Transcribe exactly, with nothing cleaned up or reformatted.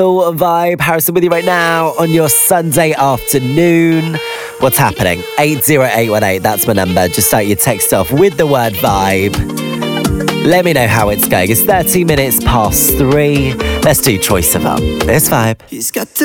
Vibe. Harrison with you right now on your Sunday afternoon. What's happening? eight zero eight one eight, that's my number. Just start your text off with the word vibe. Let me know how it's going. It's thirty minutes past three. Let's do Troye Sivan. This Vibe. He's got